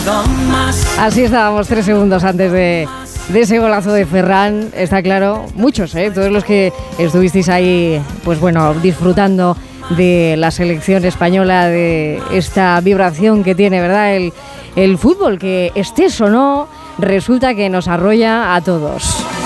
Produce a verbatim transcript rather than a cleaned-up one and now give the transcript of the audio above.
puedo más. Así estábamos tres segundos antes de, de ese golazo de Ferran. Está claro, muchos, ¿eh? Todos los que estuvisteis ahí, pues bueno, disfrutando de la selección española, de esta vibración que tiene, ¿verdad? El, el fútbol, que estés o no, resulta que nos arrolla a todos.